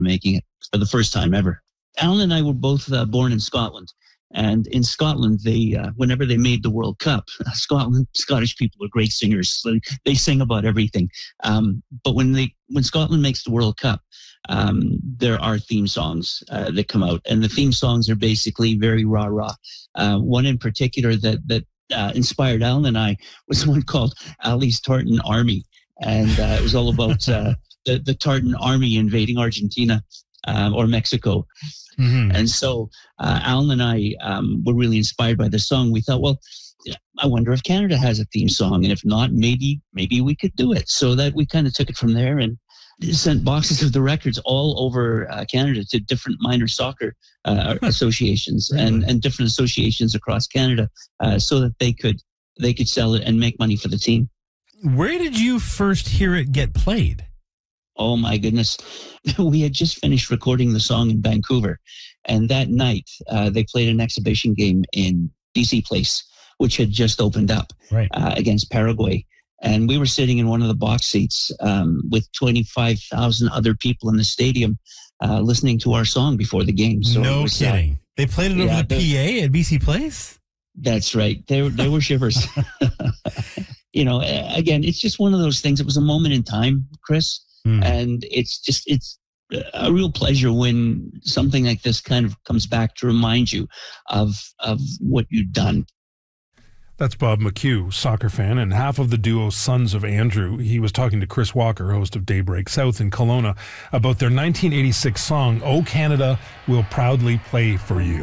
making it for the first time ever. Alan and I were both born in Scotland. And in Scotland, they whenever they made the World Cup, Scottish people are great singers. So they sing about everything. But when Scotland makes the World Cup, there are theme songs that come out, and the theme songs are basically very rah-rah. One in particular that inspired Alan and I was one called Ali's Tartan Army, and it was all about the Tartan Army invading Argentina or Mexico. Mm-hmm. And so Alan and I were really inspired by the song. We thought, well, I wonder if Canada has a theme song, and if not, maybe we could do it. So that we kind of took it from there and sent boxes of the records all over Canada to different minor soccer associations and different associations across Canada, so that they could sell it and make money for the team. Where did you first hear it get played? Oh my goodness. We had just finished recording the song in Vancouver, and that night they played an exhibition game in BC Place, which had just opened up against Paraguay. And we were sitting in one of the box seats with 25,000 other people in the stadium listening to our song before the game. So no kidding. They played it over the PA at BC Place? That's right. They were shivers. You know, again, it's just one of those things. It was a moment in time, Chris. And it's a real pleasure when something like this kind of comes back to remind you of what you've done. That's Bob McHugh, soccer fan, and half of the duo Sons of Andrew. He was talking to Chris Walker, host of Daybreak South in Kelowna, about their 1986 song, "O Canada Will Proudly Play for You."